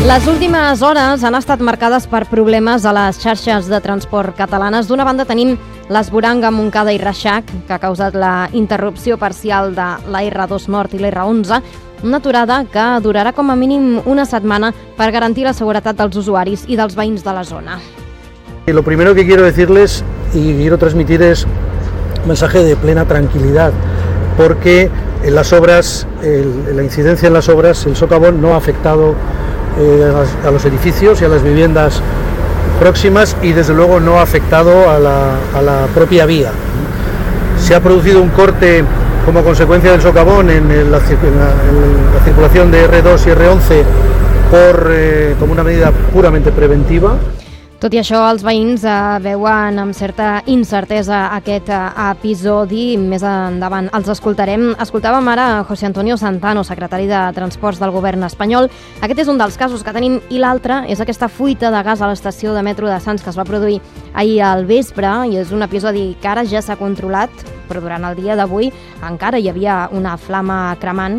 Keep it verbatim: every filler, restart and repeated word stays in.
Les últimes hores han estat marcades per problemes a les xarxes de transport catalanes. D'una banda tenim l'Esboranga, Montcada i Reixac, que ha causat la interrupció parcial de la erre dos Nord i l'erre onze, una aturada que durarà com a mínim una setmana per garantir la seguretat dels usuaris i dels veïns de la zona. Lo primero que quiero decirles y quiero transmitir es un mensaje de plena tranquilidad, porque en las obras, el, la incidencia en las obras, el socavón no ha afectado eh, a, las, a los edificios y a las viviendas próximas y desde luego no ha afectado a la, a la propia vía. Se ha producido un corte como consecuencia del socavón en, el, en, la, en la circulación de erre dos y erre onze por, eh, como una medida puramente preventiva. Tot i això, els veïns eh, veuen amb certa incertesa aquest eh, episodi. Més endavant els escoltarem. Escoltàvem ara José Antonio Santano, secretari de Transports del govern espanyol. Aquest és un dels casos que tenim i l'altre és aquesta fuita de gas a l'estació de metro de Sants que es va produir ahir al vespre i és un episodi que ara ja s'ha controlat, però durant el dia d'avui encara hi havia una flama cremant